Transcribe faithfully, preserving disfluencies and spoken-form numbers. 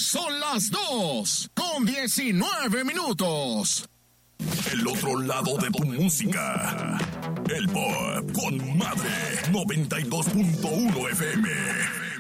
Son las dos con diecinueve minutos. El otro lado de tu música. El pop con Madre noventa y dos punto uno F M.